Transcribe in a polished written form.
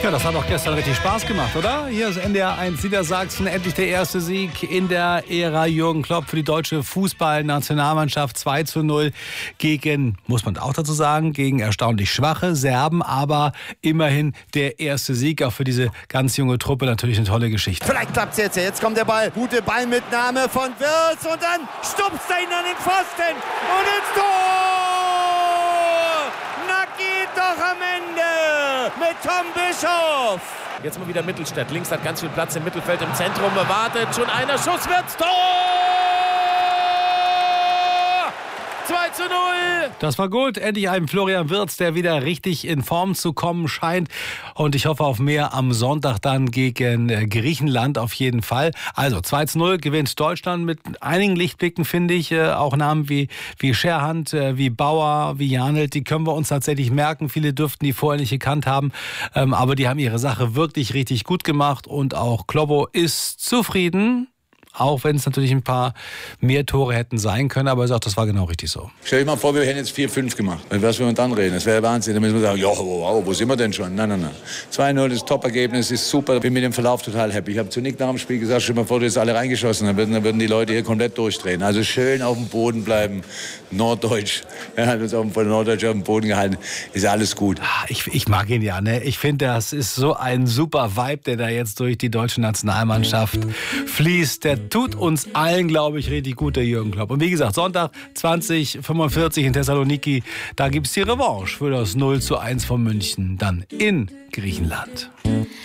Ja, das hat doch gestern richtig Spaß gemacht, oder? Hier ist NDR 1 Niedersachsen. Endlich der erste Sieg in der Ära Jürgen Klopp für die deutsche Fußballnationalmannschaft. 2:0 gegen, muss man auch dazu sagen, gegen erstaunlich schwache Serben. Aber immerhin der erste Sieg, auch für diese ganz junge Truppe natürlich eine tolle Geschichte. Vielleicht klappt es jetzt. Jetzt kommt der Ball. Gute Ballmitnahme von Wirtz und dann stupst er ihn an den Pfosten und ins Tor! Na geht doch am Ende mit Tom Bischoff. Jetzt mal wieder Mittelstädt. Links hat ganz viel Platz im Mittelfeld, im Zentrum. Wartet schon einer. Schuss wird's. Tor! 2:0. Das war gut. Endlich ein Florian Wirtz, der wieder richtig in Form zu kommen scheint. Und ich hoffe auf mehr am Sonntag dann gegen Griechenland auf jeden Fall. Also 2:0 gewinnt Deutschland mit einigen Lichtblicken, finde ich. Auch Namen wie Scherhand, wie Bauer, wie Janelt, die können wir uns tatsächlich merken. Viele dürften die vorher nicht gekannt haben. Aber die haben ihre Sache wirklich richtig gut gemacht. Und auch Kloppo ist zufrieden. Auch wenn es natürlich ein paar mehr Tore hätten sein können. Aber er sagt, das war genau richtig so. Stell dir mal vor, wir hätten jetzt 4-5 gemacht. Was wir uns dann reden? Das wäre Wahnsinn. Dann müssen wir sagen, ja, wow, wo sind wir denn schon? Nein. 2:0 ist Top-Ergebnis, ist super. Bin mit dem Verlauf total happy. Ich habe zu Nick nach dem Spiel gesagt, stell dir mal vor, du hättest alle reingeschossen. Dann würden die Leute hier komplett durchdrehen. Also schön auf dem Boden bleiben. Norddeutsch. Er hat uns von Norddeutsch auf dem Boden gehalten. Ist alles gut. Ich mag ihn ja, ne? Ich finde, das ist so ein super Vibe, der da jetzt durch die deutsche Nationalmannschaft fließt. Der tut uns allen, glaube ich, richtig gut, der Jürgen Klopp. Und wie gesagt, Sonntag 20:45 in Thessaloniki, da gibt es die Revanche für das 0:1 von München, dann in Griechenland.